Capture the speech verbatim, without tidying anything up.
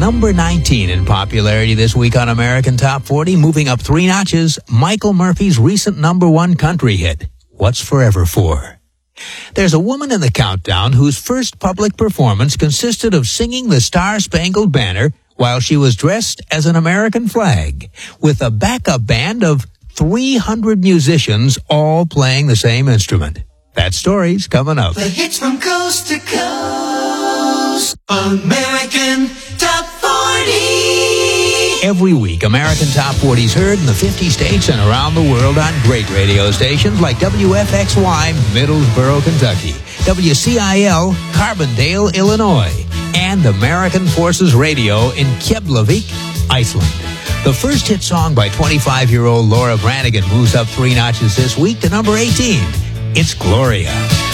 number nineteen in popularity this week on American Top forty, moving up three notches, Michael Murphy's recent number one country hit, What's Forever For? There's a woman in the countdown whose first public performance consisted of singing the Star-Spangled Banner while she was dressed as an American flag, with a backup band of three hundred musicians all playing the same instrument. That story's coming up. The hits from coast to coast, American Top forty. Every week, American Top forty is heard in the fifty states and around the world on great radio stations like W F X Y, Middlesboro, Kentucky, W C I L, Carbondale, Illinois, and American Forces Radio in Keflavik, Iceland. The first hit song by twenty-five-year-old Laura Branigan moves up three notches this week to number eighteen. It's Gloria.